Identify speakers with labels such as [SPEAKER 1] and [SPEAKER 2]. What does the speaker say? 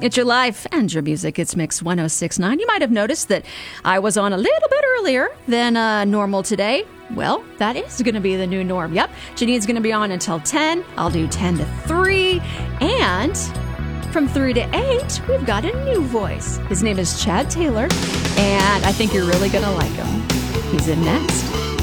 [SPEAKER 1] It's your life and your music. It's Mix 106.9. You might have noticed that I was on a little bit earlier than normal today. Well, that is going to be the new norm. Yep. Janine's going to be on until 10. I'll do 10 to 3. And from 3 to 8, we've got a new voice. His name is Chad Taylor, and I think you're really going to like him. He's in next.